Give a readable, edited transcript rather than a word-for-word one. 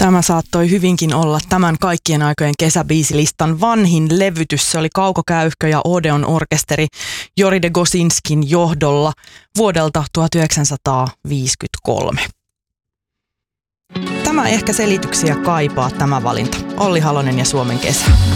Tämä saattoi hyvinkin olla tämän kaikkien aikojen kesäbiisilistan vanhin levytys. Se oli Kauko Käyhkö ja Odeon orkesteri Jori de Gosinskin johdolla vuodelta 1953. Tämä ehkä selityksiä kaipaa tämä valinta. Olli Halonen ja Suomen kesä.